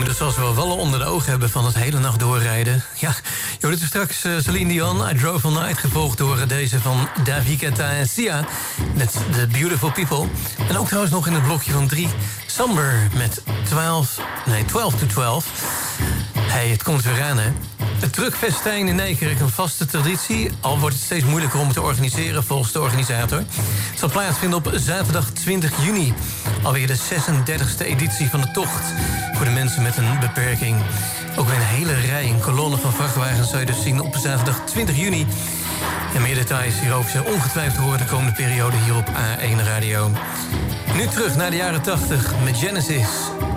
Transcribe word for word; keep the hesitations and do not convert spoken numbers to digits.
Dus zoals we wel wallen onder de ogen hebben van het hele nacht doorrijden. Ja, joh, dit is straks uh, Celine Dion, I Drove All Night. Gevolgd door deze van David Guetta en Sia met The Beautiful People. En ook trouwens nog in het blokje van drie Samber met twaalf, nee, twaalf to twaalf. Hey, het komt weer aan, hè. Het truckfestijn in Nijkerk, een vaste traditie. Al wordt het steeds moeilijker om het te organiseren volgens de organisator. Het zal plaatsvinden op zaterdag twintig juni. Alweer de zesendertigste editie van de tocht. Voor de mensen met een beperking. Ook weer een hele rij, een kolonne van vrachtwagens zou je dus zien op zaterdag twintig juni. En meer details hierover zijn ongetwijfeld horen de komende periode hier op A één Radio. Nu terug naar de jaren tachtig met Genesis.